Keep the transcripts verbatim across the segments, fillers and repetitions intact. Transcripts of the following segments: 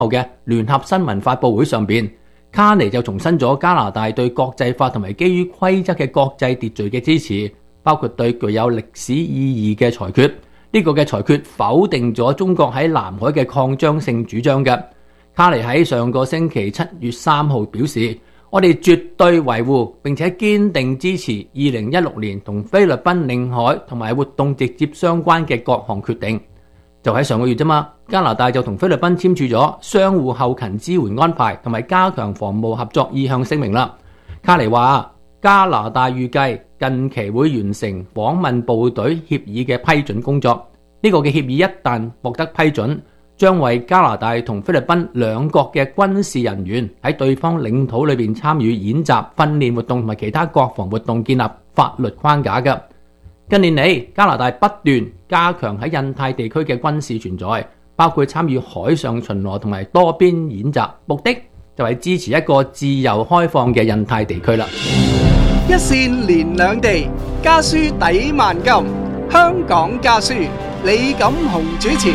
後嘅聯合新聞發佈會上邊，卡尼就重申咗加拿大對國際法同埋基於規則嘅國際秩序嘅支持，包括對具有歷史意義嘅裁決。呢個嘅裁決否定咗中國喺南海嘅擴張性主張嘅。卡尼喺上個星期七月三號表示，我哋絕對維護並且堅定支持二零一六年同菲律賓領海同埋活動直接相關嘅各項決定。就喺上個月啫嘛，加拿大就同菲律賓簽署咗相互後勤支援安排同埋加強防務合作意向聲明啦。卡尼話，加拿大預計近期會完成訪問部隊協議嘅批准工作。呢個嘅協議一旦獲得批准，將為加拿大同菲律賓兩國嘅軍事人員喺對方領土裏邊參與演習、訓練活動同埋其他國防活動建立法律框架嘅。近年嚟，加拿大不斷加強喺印太地區嘅軍事存在，包括參與海上巡邏同埋多邊演習，目的就係支持一個自由開放嘅印太地區啦。 一線連兩地，家書抵萬金。香港家書，李錦雄主持。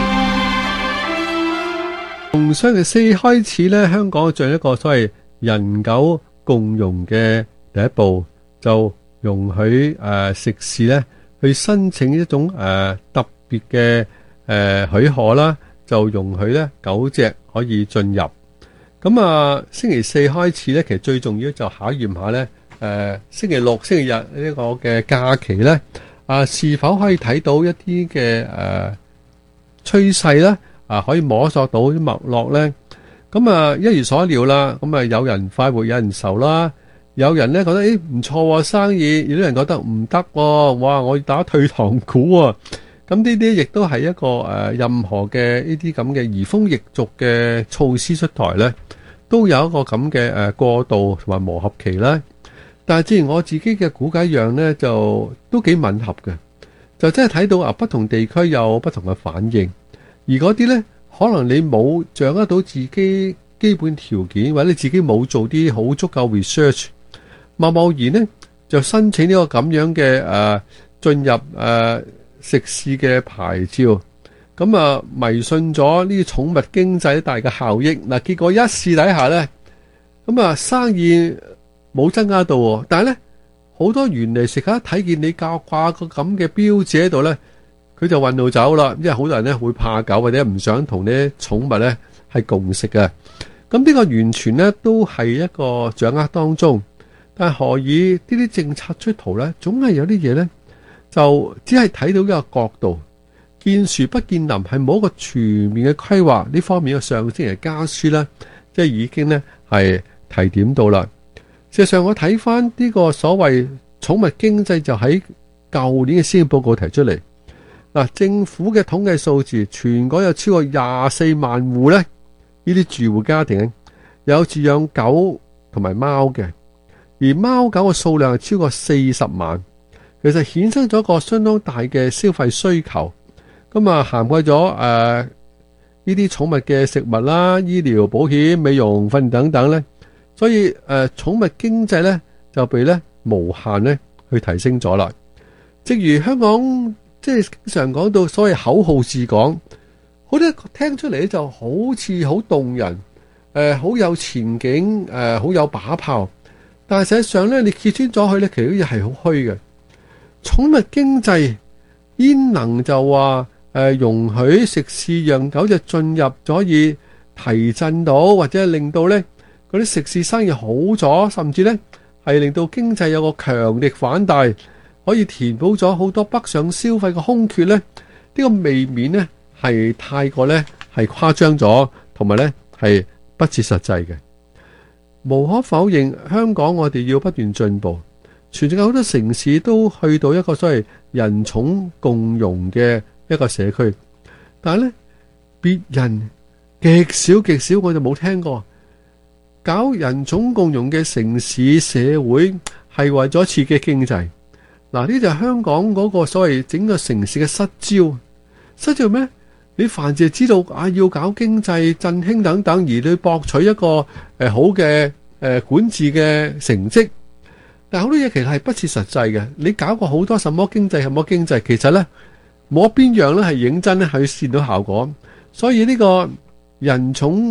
從上個世紀開始咧，香港進一個所謂人狗共融嘅第一步，就容許誒、呃、食肆咧去申請一種誒、呃、特別嘅誒許可啦，就容許咧狗隻可以進入。咁啊，星期四開始咧，其實最重要就考驗下咧，誒、呃、星期六、星期日呢個嘅假期咧，啊是否可以睇到一啲嘅誒趨勢咧？啊，可以摸索到啲脈絡咧，咁啊一如所料啦，咁啊有人快活有人愁啦，有人咧覺得誒唔錯生意，有啲人覺得唔得喎，哇我要打退堂鼓啊，咁呢啲亦都係一個誒、呃、任何嘅呢啲咁嘅移風易俗嘅措施出台咧，都有一個咁嘅誒過渡同埋磨合期啦。但係正如我自己嘅估計一樣咧，就都幾吻合嘅，就真係睇到啊不同地區有不同嘅反應。而嗰啲呢，可能你冇掌握到自己基本條件，或者你自己冇做啲好足夠 research， 貿貿然呢就申請呢個咁樣嘅誒進入誒、呃、食肆嘅牌照，咁啊迷信咗呢啲寵物經濟大嘅效益，嗱結果一試底下呢，咁啊生意冇增加到，但係呢，好多原嚟食客睇見你教掛個咁嘅標誌喺度呢，佢就運到走啦，因為好多人咧會怕狗或者唔想同啲寵物咧係共食嘅。咁呢個完全咧都係一個掌握當中，但係何以呢啲政策出圖咧，總係有啲嘢咧就只係睇到一個角度，見樹不見林，係冇一個全面嘅規劃呢方面嘅上星期家書咧，即係已經咧係提點到啦。事實上我睇翻呢個所謂寵物經濟就喺舊年嘅施政報告提出嚟。嗱，政府嘅統計數字，全港有超過廿四萬戶咧，呢啲住戶家庭有飼養狗同埋貓嘅，而貓狗嘅數量係超過四十萬，其實衍生咗一個相當大嘅消費需求。咁啊，涵蓋咗誒呢啲寵物嘅食物啦、醫療保險、美容訓練等等咧，所以誒、呃、寵物經濟咧就被咧無限咧去提升咗啦。正如香港。即係經常講到所謂口號治港，好多聽出嚟就好似好動人，誒、呃、好有前景，誒、呃、好有把炮。但係實際上咧，你揭穿咗佢咧，其實啲嘢係好虛嘅。寵物經濟焉能就話誒、呃、容許食肆讓狗隻進入，可以提振到或者令到咧嗰啲食肆生意好咗，甚至咧係令到經濟有個強力反彈。可以填補咗好多北上消費嘅空缺咧，呢、這個未免呢係太過咧係誇張咗，同埋咧係不切實際嘅。無可否認，香港我哋要不斷進步，全世界好多城市都去到一個所謂人寵共融嘅一個社區，但係咧別人極少極少，我就冇聽過搞人寵共融嘅城市社會係為咗刺激經濟。嗱，呢就係香港嗰個所謂整個城市嘅失焦，失焦咩？你凡係知道啊，要搞經濟振興等等，而去博取一個誒、呃、好嘅誒、呃、管治嘅成績，但係好多嘢其實係不切實際嘅。你搞過好多什麼經濟，什麼經濟，其實咧冇邊樣咧係認真咧去見到效果。所以呢個人寵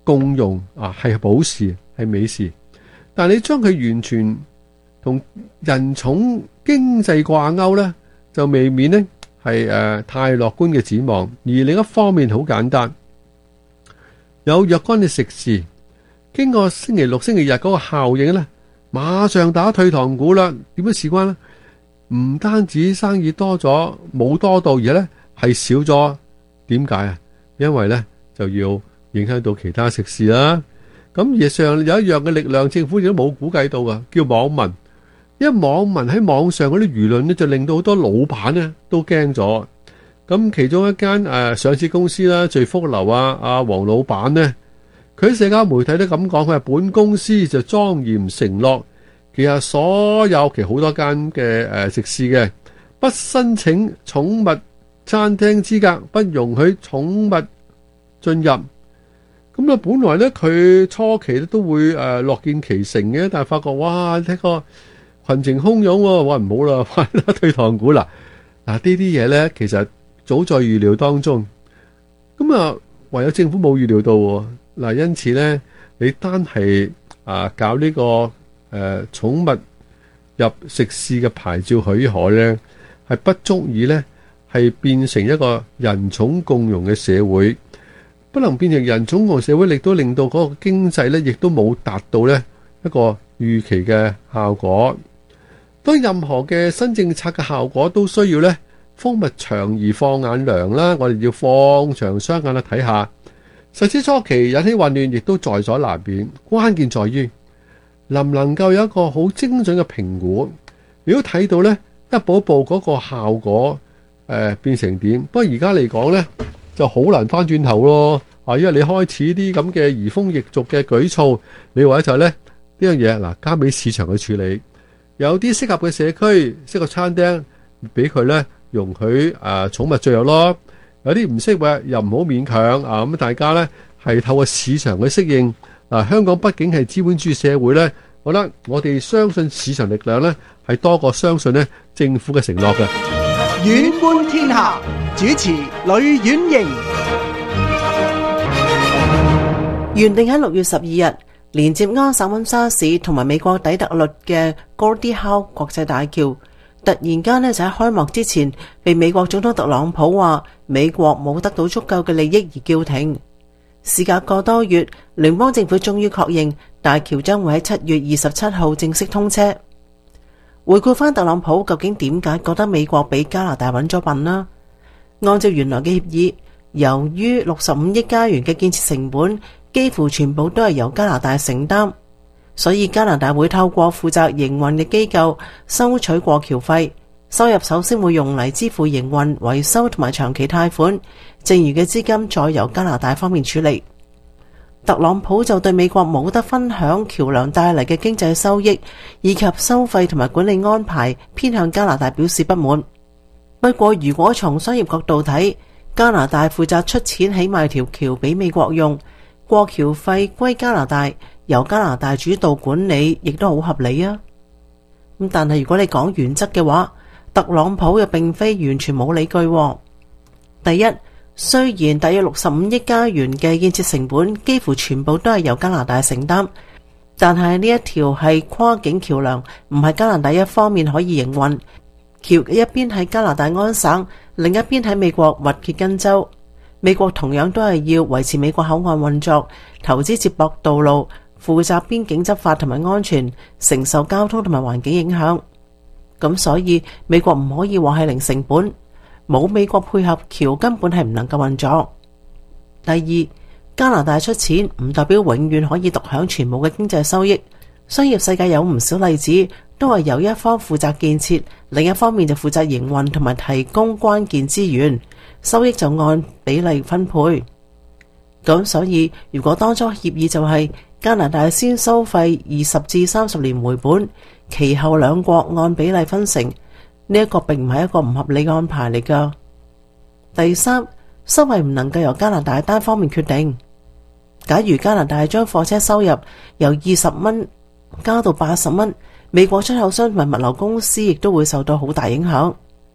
共融啊係好事，係美事。但係你將佢完全同人寵經濟掛鈎呢，就未免呢係誒太樂觀嘅展望。而另一方面好簡單，有若干嘅食肆經過星期六、星期日嗰個效應呢，馬上打退堂鼓啦。點樣事關呢？唔單止生意多咗，冇多到，而呢係少咗。點解啊？因為呢就要影響到其他食肆啦。咁而上有一樣嘅力量，政府亦都冇估計到噶，叫網民。因為網民喺網上嗰啲輿論呢，就令到好多老闆呢都驚咗。咁其中一間誒、呃、上市公司啦，聚福樓啊，阿黃老闆呢，佢喺社交媒體都咁講，佢話本公司就莊嚴承諾，其實所有其實好多間嘅誒食肆嘅，不申請寵物餐廳資格，不容許寵物進入。咁啊，本來咧佢初期咧都會誒樂見其成嘅，但係發覺哇，睇個群情洶湧喎，哇唔好啦，快啦退堂鼓啦！嗱，呢啲嘢咧其實早在預料當中，咁啊唯有政府冇預料到喎。嗱，因此咧你單係啊搞呢個誒寵物入食肆嘅牌照許可咧，係不足以咧係變成一個人寵共融嘅社會。不能變成人寵共融社會，亦都令到嗰個經濟咧，亦都冇達到咧一個預期嘅效果。當任何嘅新政策嘅效果都需要咧風物長而放眼量啦，我哋要放長雙眼去睇下。實施初期引起混亂，亦都在所難免。關鍵在於能唔能夠有一個好精準嘅評估。如果睇到咧一步一步嗰個效果誒、呃、變成點，不過而家嚟講咧就好難翻轉頭咯。啊，因為你開始啲咁嘅移風易俗嘅舉措，你話就係咧呢樣嘢嗱，交俾市場去處理。有啲適合嘅社區、適合餐廳，俾佢咧容許誒、呃、寵物進入咯。有啲唔適合又唔好勉強啊。咁大家咧係透過市場去適應。嗱、啊，香港畢竟係資本主義社會咧，我覺得我哋相信市場力量咧係多過相信咧政府嘅承諾嘅。 遠觀天下主持呂婉瑩。 原定喺六月十二日連接安省溫莎市同埋美國底特律嘅 Gordie Howe 國際大橋，突然間呢就喺開幕之前被美國總統特朗普話美國冇得到足夠嘅利益而叫停。事隔個多月，聯邦政府終於確認大橋將會喺七月二十七號正式通車。回顧翻特朗普究竟點解覺得美國比加拿大揾咗笨呢？按照原來嘅協議，由於六十五億加元嘅建設成本幾乎全部都係由加拿大承擔，所以加拿大會透過負責營運嘅機構收取過橋費，收入首先會用嚟支付營運、維修同埋長期貸款，剩餘嘅資金再由加拿大方面處理。特朗普就對美國冇得分享橋梁帶嚟嘅經濟收益，以及收費同埋管理安排偏向加拿大表示不滿。不過如果從商業角度睇，加拿大負責出錢起埋條橋俾美國用，過橋費歸加拿大，由加拿大主導管理，亦都好合理啊。咁但係如果你講原則嘅話，特朗普又並非完全冇理據。第一，雖然大約六十五億加元嘅建設成本幾乎全部都係由加拿大承擔，但係呢一條係跨境橋梁，唔係加拿大一方面可以營運。橋一邊喺加拿大安省，另一邊喺美國密歇根州。美國同樣都係要維持美國口岸運作，投資接駁道路，負責邊境執法同埋安全，承受交通同埋環境影響。咁所以美國唔可以話係零成本，冇美國配合，橋根本係唔能夠運作。第二，加拿大出錢唔代表永遠可以獨享全部嘅經濟收益。商業世界有唔少例子，都係由一方負責建設，另一方面就負責營運同埋提供關鍵資源，收益就按比例分配。咁所以如果當初協議就係加拿大先收費二十至三十年回本，其後兩國按比例分成，呢一個並唔係一個唔合理嘅安排嚟㗎。第三，收費唔能夠由加拿大單方面決定。假如加拿大將貨車收入由二十蚊加到八十蚊，美國出口商同埋物流公司亦都會受到好大影響。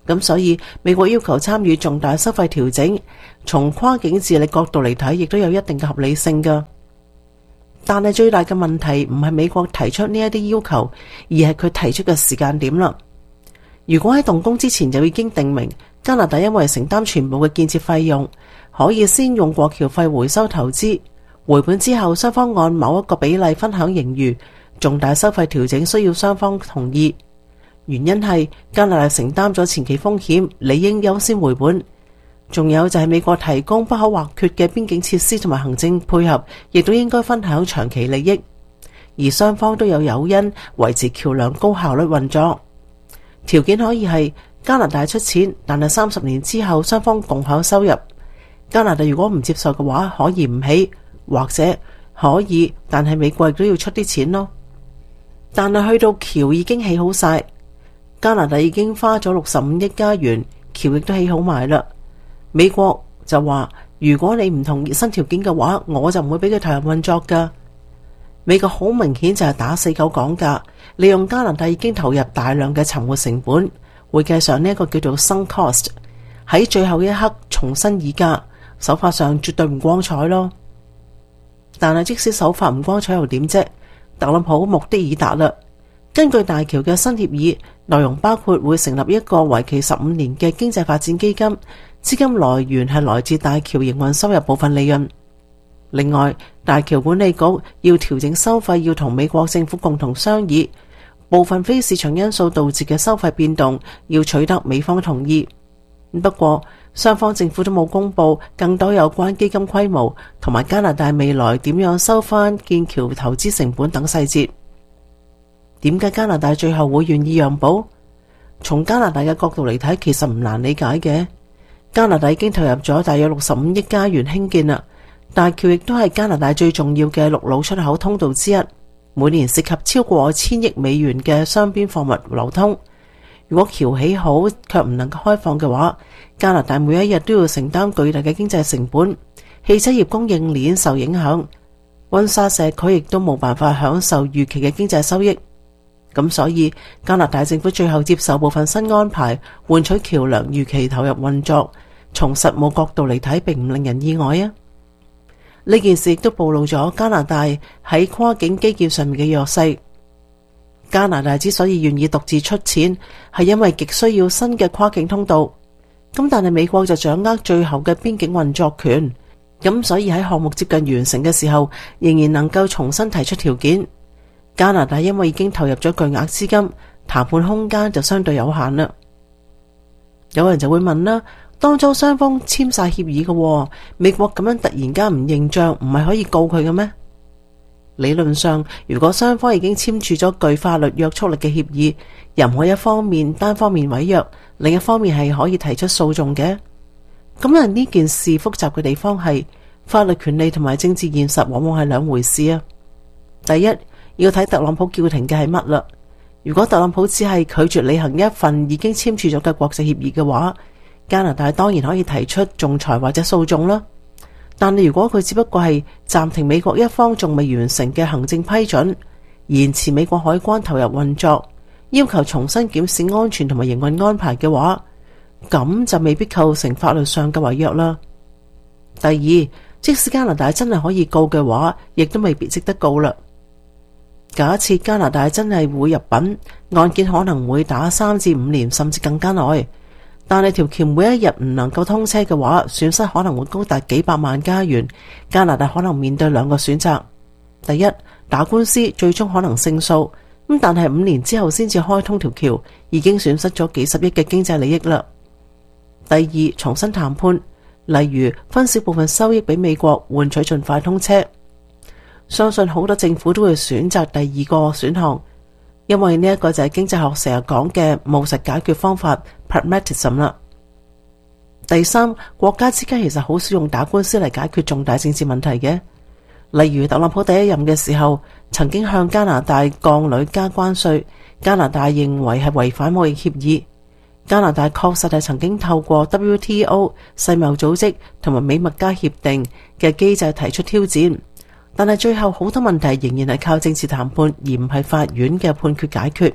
咁所以美國要求參與重大收費調整，從跨境治理角度嚟睇，亦都有一定嘅合理性㗎。但係最大嘅問題唔係美國提出呢一啲要求，而係佢提出嘅時間點啦。如果喺動工之前就已經定明加拿大因為承擔全部嘅建設費用，可以先用過橋費回收投資，回本之後雙方按某一個比例分享盈餘，重大收費調整需要雙方同意。原因係加拿大承擔咗前期風險，理應優先回本。仲有就係美國提供不可或缺嘅邊境設施同埋行政配合，亦都應該分享長期利益。而雙方都有誘因維持橋樑高效率運作。條件可以係加拿大出錢，但係三十年之後雙方共享收入。加拿大如果唔接受嘅話，可以唔起，或者可以，但係美國亦都要出啲錢咯。但係去到橋已經起好晒，加拿大已經花咗六十五億加元，橋亦都起好埋啦。美國就話，如果你唔同意新條件嘅話，我就唔會俾佢投入運作噶。美國好明顯就係打死狗講價，利用加拿大已經投入大量嘅沉沒成本，會計上呢一個叫做 sunk cost， 喺最後一刻重新議價，手法上絕對唔光彩咯。但係即使手法唔光彩又點啫？特朗普目的已達啦。根據大橋嘅新協議，內容包括會成立一個為期十五年嘅經濟發展基金，資金來源係來自大橋營運收入部分利潤。另外，大橋管理局要調整收費，要同美國政府共同商議。部分非市場因素導致嘅收費變動，要取得美方同意。不過，雙方政府都冇公布更多有關基金規模同埋加拿大未來點樣收返建橋投資成本等細節。點解加拿大最後會願意讓步？從加拿大嘅角度嚟睇，其實唔難理解嘅。加拿大已經投入咗大約六十五億加元興建啦，大橋亦都係加拿大最重要嘅陸路出口通道之一，每年涉及超過千億美元嘅雙邊貨物流通。如果橋起好卻唔能夠開放嘅話，加拿大每一日都要承擔巨大嘅經濟成本，汽車業供應鏈受影響，溫莎社區亦都冇辦法享受預期嘅經濟收益。咁所以加拿大政府最後接受部分新安排，換取橋樑預期投入運作。從實務角度嚟睇，並唔令人意外啊！呢件事亦都暴露咗加拿大喺跨境基建上面嘅弱勢。加拿大之所以願意獨自出錢，係因為極需要新嘅跨境通道。咁但係美國就掌握最後嘅邊境運作權，咁所以喺項目接近完成嘅時候，仍然能夠重新提出條件。加拿大因為已經投入咗巨額資金，談判空間就相對有限啦。有人就會問啦，當初雙方簽晒協議嘅，美國咁樣突然間唔認賬，唔係可以告佢嘅咩？理論上，如果雙方已經簽署咗具法律約束力嘅協議，任何一方面單方面違約，另一方面係可以提出訴訟嘅。咁啊，呢件事複雜嘅地方係法律權利同埋政治現實往往係兩回事啊。第一，要睇特朗普叫停嘅係乜啦。如果特朗普只係拒絕履行一份已經簽署咗嘅國際協議嘅話，加拿大當然可以提出仲裁或者訴訟啦。但係如果佢只不過係暫停美國一方仲未完成嘅行政批准，延遲美國海關投入運作，要求重新檢視安全同埋營運安排嘅話，咁就未必構成法律上嘅違約啦。第二，即使加拿大真係可以告嘅話，亦都未必值得告啦。假設加拿大真係會入稟，案件可能會打三至五年，甚至更加耐。但係條橋每一日唔能夠通車嘅話，損失可能會高達幾百萬加元。加拿大可能面對兩個選擇：第一，打官司最終可能勝訴，咁但係五年之後先至開通條橋，已經損失咗幾十億嘅經濟利益啦。第二，重新談判，例如分少部分收益俾美國，換取盡快通車。相信好多政府都會選擇第二個選項，因為呢一個就係經濟學成日講嘅務實解決方法 pragmatism 啦。第三，國家之間其實好少用打官司嚟解決重大政治問題嘅，例如特朗普第一任嘅時候曾經向加拿大鋼鋁加關稅，加拿大認為係違反貿易協議。加拿大確實係曾經透過 W T O 世貿組織同埋美墨加協定嘅機制提出挑戰。但係最後好多問題仍然係靠政治談判，而唔係法院嘅判決解決。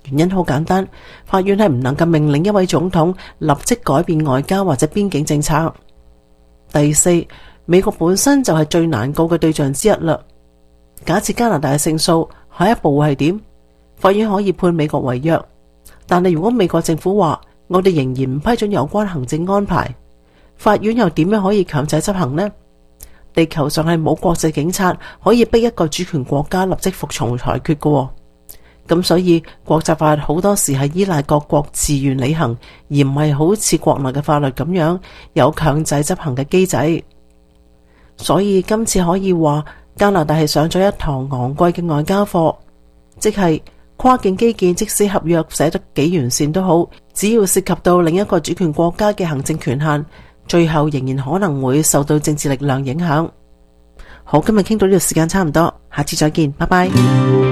原因好簡單，法院係唔能夠命令一位總統立即改變外交或者邊境政策。第四，美國本身就係最難告嘅對象之一啦。假設加拿大嘅勝訴，下一步會係點？法院可以判美國違約，但係如果美國政府話我哋仍然唔批准有關行政安排，法院又點樣可以強制執行呢？地球上係冇國際警察可以逼一個主權國家立即服從裁決嘅，咁所以國際法好多時係依賴各國自願履行，而唔係好似國內嘅法律咁樣有強制執行嘅機制。所以今次可以話加拿大係上咗一堂昂貴嘅外交課，即係跨境基建即使合約寫得幾完善都好，只要涉及到另一個主權國家嘅行政權限，最後仍然可能會受到政治力量影響。好，今日傾到呢度時間差唔多，下次再見，拜拜。